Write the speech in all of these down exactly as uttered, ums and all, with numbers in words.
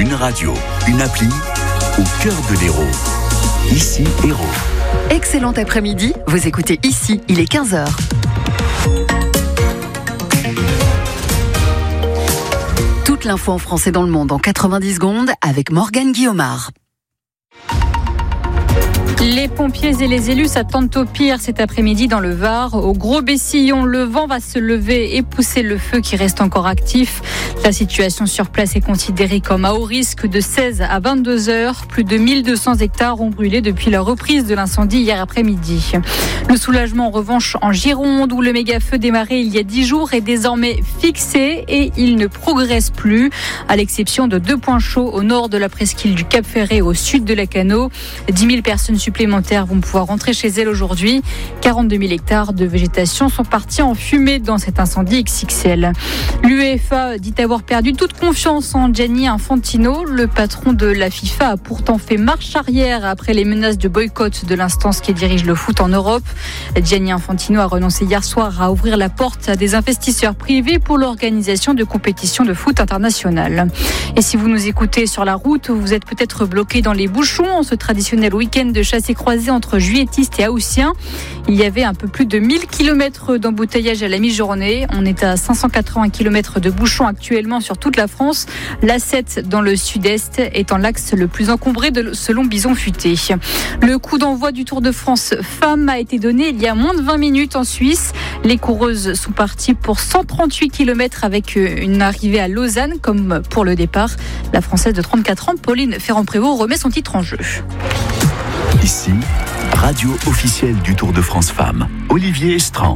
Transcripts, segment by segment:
Une radio, une appli, au cœur de l'Hérault. Ici, Hérault. Excellent après-midi, vous écoutez Ici, il est quinze heures. Toute l'info en français dans le monde en quatre-vingt-dix secondes avec Morgane Guillaumard. Les pompiers et les élus s'attendent au pire cet après-midi dans le Var. Au Gros-Bessillon, le vent va se lever et pousser le feu qui reste encore actif. La situation sur place est considérée comme à haut risque de seize à vingt-deux heures. Plus de mille deux cents hectares ont brûlé depuis la reprise de l'incendie hier après-midi. Le soulagement en revanche en Gironde où le méga-feu démarré il y a dix jours est désormais fixé et il ne progresse plus. À l'exception de deux points chauds au nord de la presqu'île du Cap-Ferret et au sud de Lacanau. dix mille personnes supplémentaires vont pouvoir rentrer chez elles aujourd'hui. quarante-deux mille hectares de végétation sont partis en fumée dans cet incendie X X L. L'UEFA dit avoir perdu toute confiance en Gianni Infantino. Le patron de la FIFA a pourtant fait marche arrière après les menaces de boycott de l'instance qui dirige le foot en Europe. Gianni Infantino a renoncé hier soir à ouvrir la porte à des investisseurs privés pour l'organisation de compétitions de foot internationales. Et si vous nous écoutez sur la route, vous êtes peut-être bloqué dans les bouchons en ce traditionnel week-end de chasse et croisée entre juilletistes et haussiens. Il y avait un peu plus de mille kilomètres d'embouteillage à la mi-journée. On est à cinq cent quatre-vingts kilomètres de bouchons actuellement sur toute la France. l'A sept dans le sud-est étant l'axe le plus encombré de, selon Bison Futé. Le coup d'envoi du Tour de France femmes a été donné il y a moins de vingt minutes en Suisse. Les coureuses sont parties pour cent trente-huit kilomètres avec une arrivée à Lausanne comme pour le départ. La Française de trente-quatre ans, Pauline Ferrand-Prévot, remet son titre en jeu. Ici, radio officielle du Tour de France Femmes. Olivier Estran.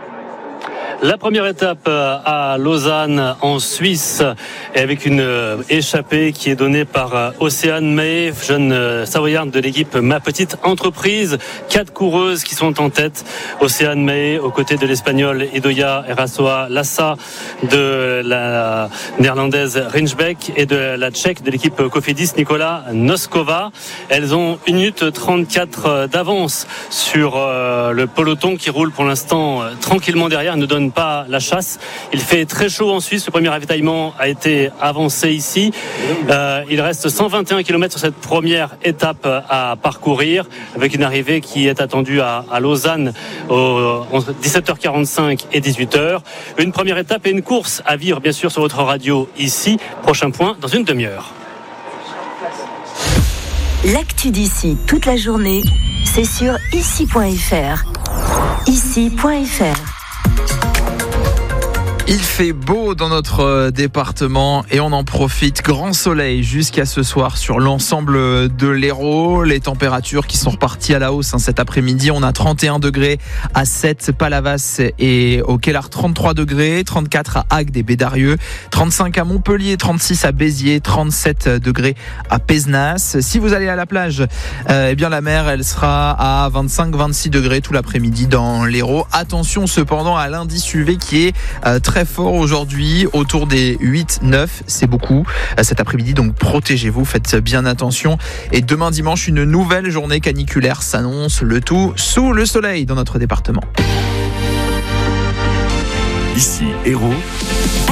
La première étape à Lausanne en Suisse et avec une échappée qui est donnée par Océane Mahé, jeune savoyarde de l'équipe Ma Petite Entreprise. Quatre coureuses qui sont en tête. Océane Mahé aux côtés de l'Espagnole Idoia Erasoa Lassa, de la néerlandaise Rinchbeck et de la Tchèque de l'équipe Cofidis Nicola Noskova. Elles ont une minute trente-quatre d'avance sur le peloton qui roule pour l'instant tranquillement derrière, ne donne pas la chasse. Il fait très chaud en Suisse. Le premier ravitaillement a été avancé ici. Euh, il reste cent vingt et un kilomètres sur cette première étape à parcourir, avec une arrivée qui est attendue à, à Lausanne au, entre dix-sept heures quarante-cinq et dix-huit heures. Une première étape et une course à vivre bien sûr sur votre radio ici. Prochain point dans une demi-heure. L'actu d'ici toute la journée, c'est sur ici point f r. ici point f r. Il fait beau dans notre département et on en profite. Grand soleil jusqu'à ce soir sur l'ensemble de l'Hérault. Les températures qui sont reparties à la hausse hein, cet après-midi. On a trente et un degrés à Sète, Palavas et au Kellar, trente-trois degrés, trente-quatre à Agde et Bédarieux, trente-cinq à Montpellier, trente-six à Béziers, trente-sept degrés à Pézenas. Si vous allez à la plage, euh, eh bien la mer, elle sera à vingt-cinq à vingt-six degrés tout l'après-midi dans l'Hérault. Attention cependant à l'indice U V qui est euh, très très fort aujourd'hui, autour des huit neuf, c'est beaucoup cet après-midi, donc protégez-vous, faites bien attention. Et demain dimanche, une nouvelle journée caniculaire s'annonce, le tout sous le soleil dans notre département. Ici, Hérault.